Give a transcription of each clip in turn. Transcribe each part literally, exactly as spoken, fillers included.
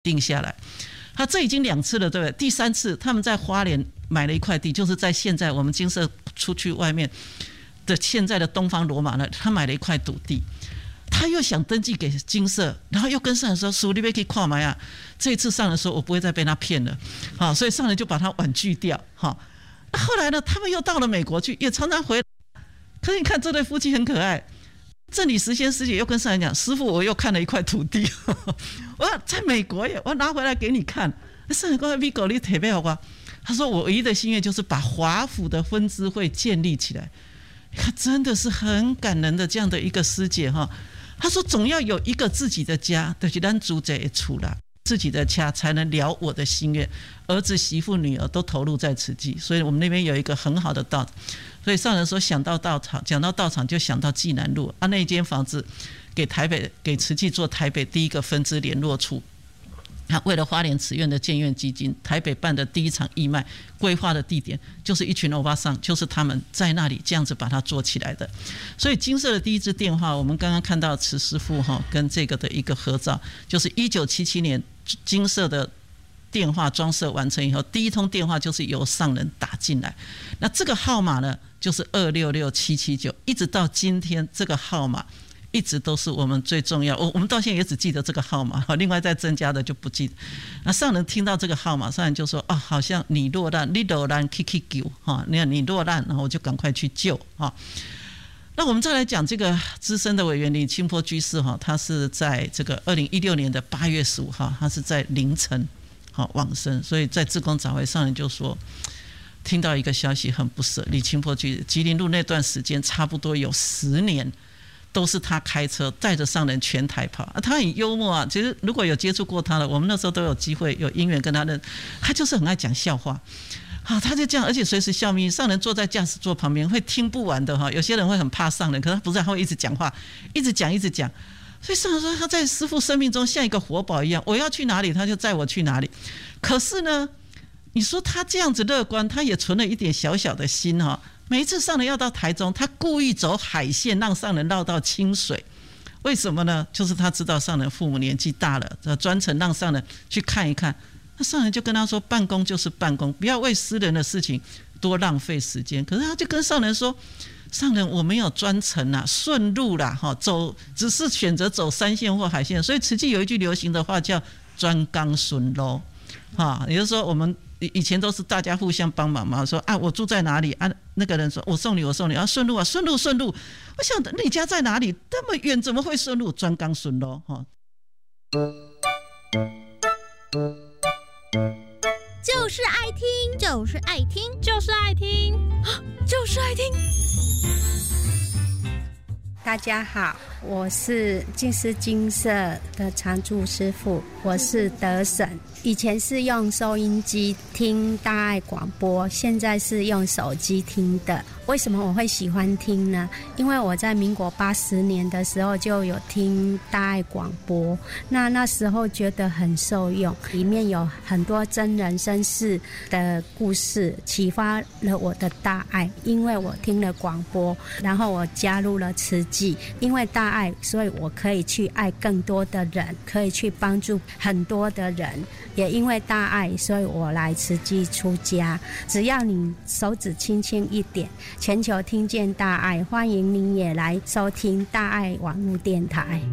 定下来。他这已经两次了，对不对？第三次他们在花莲买了一块地，就是在现在我们金色出去外面的现在的东方罗马呢，他买了一块土地，他又想登记给金色，然后又跟上人说：“叔，你别可以跨买啊！”这一次上人说：“我不会再被他骗了。”好，所以上人就把他婉拒掉。好，后来呢，他们又到了美国去，也常常回来。可是你看这对夫妻很可爱。郑理时先师姐又跟上人讲：“师父，我又看了一块土地，我在美国耶，我拿回来给你看。”上人说：“你给我特别好吧？”他说：“我唯一的心愿就是把华府的分支会建立起来。”他真的是很感人的这样的一个师姐哈。他说：“总要有一个自己的家，就是咱主者也出来，自己的家才能了我的心愿。儿子、媳妇、女儿都投入在慈济，所以我们那边有一个很好的道场。所以上人说，想到道场，讲到道场就想到济南路啊，那间房子给台北给慈济做台北第一个分支联络处。他为了花莲慈院的建院基金，台北办的第一场义卖规划的地点，就是一群欧巴桑，就是他们在那里这样子把它做起来的。所以金色的第一支电话，我们刚刚看到慈师父哈跟这个的一个合照，就是一九七七年金色的电话装设完成以后，第一通电话就是由上人打进来。那这个号码呢，就是二六六七七九，一直到今天这个号码。一直都是我们最重要，我们到现在也只记得这个号码，另外再增加的就不记得。那上人听到这个号码，上人就说：“啊，好像你落难，你落难，去去救哈，你看你落难，然后我就赶快去救哈。”那我们再来讲这个资深的委员李清波居士哈，他是在这个二零一六年的八月十五号，他是在凌晨好往生，所以在志工早会上人就说。听到一个消息很不舍，李清波居士吉林路那段时间差不多有十年。都是他开车带着上人全台跑、啊、他很幽默啊。其实如果有接触过他的，我们那时候都有机会有因缘跟他的，他就是很爱讲笑话。好，他就这样，而且随时笑眯眯。上人坐在驾驶座旁边会听不完的哈。有些人会很怕上人，可是他不是，他会一直讲话，一直讲，一直讲。所以上人说他在师父生命中像一个活宝一样，我要去哪里他就载我去哪里。可是呢，你说他这样子乐观，他也存了一点小小的心哈。每一次上人要到台中，他故意走海线，让上人绕到清水。为什么呢？就是他知道上人父母年纪大了，专程让上人去看一看。那上人就跟他说：“办公就是办公，不要为私人的事情多浪费时间。”可是他就跟上人说：“上人，我没有专程啦，顺路啦，走只是选择走山线或海线。所以慈济有一句流行的话叫‘专纲顺路’，也就是说我们。”以前都是大家互相帮忙嘛，说啊我住在哪里啊，那个人说我送你我送你啊，顺路啊顺路顺路，我想你家在哪里？那么远怎么会顺路？专纲顺路哈。 就是爱听，就是爱听，就是爱听，就是爱听。 大家好，我是净思精舍的常住师父，我是德审。以前是用收音机听大爱广播，现在是用手机听的。为什么我会喜欢听呢？因为我在民国八十年的时候就有听大爱广播，那那时候觉得很受用，里面有很多真人真事的故事，启发了我的大爱。因为我听了广播，然后我加入了慈济，因为大爱，所以我可以去爱更多的人，可以去帮助很多的人。也因为大爱，所以我来慈济出家。只要你手指轻轻一点，全球听见大爱，欢迎你也来收听大爱网络电台。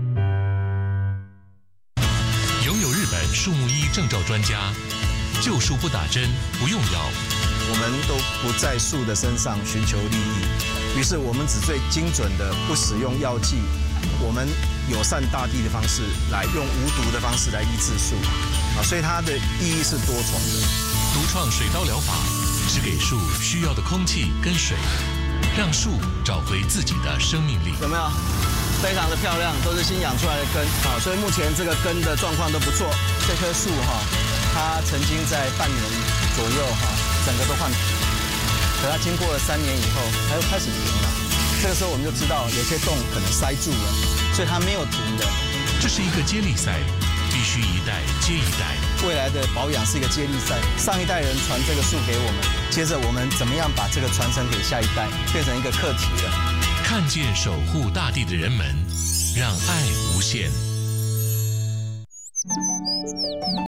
拥有日本树木医证照专家，救树不打针，不用药。 我们都不在树的身上寻求利益，于是我们只最精准的不使用药剂，我们友善大地的方式来用无毒的方式来医治树，啊，所以它的意义是多重的。 独创水稻疗法，只给树需要的空气跟水，让树找回自己的生命力。 有没有？非常的漂亮，都是新养出来的根啊，所以目前这个根的状况都不错。这棵树哈，它曾经在半年左右哈，整个都换皮，可它经过了三年以后，它又开始停了。这个时候我们就知道有些洞可能塞住了，所以它没有停的。 这是一个接力赛，必须一代接一代。 未来的保养是一个接力赛，上一代人传这个树给我们，接着我们怎么样把这个传承给下一代，变成一个课题了。 看见守护大地的人们，让爱无限。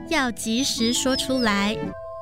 要及时说出来。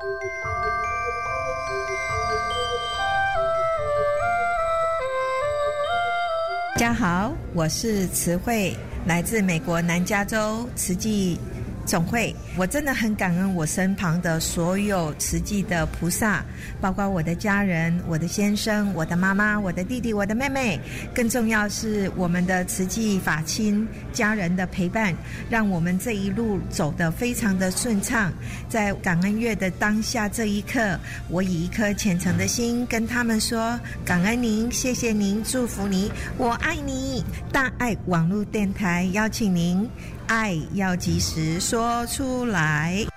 大家好，我是慈慧，来自美国南加州慈济总会。我真的很感恩我身旁的所有慈济的菩萨，包括我的家人、我的先生、我的妈妈、我的弟弟、我的妹妹，更重要是我们的慈济法亲家人的陪伴，让我们这一路走得非常的顺畅。在感恩月的当下这一刻，我以一颗虔诚的心跟他们说，感恩您，谢谢您，祝福您，我爱你。大爱网络电台邀请您，爱要及时说出来。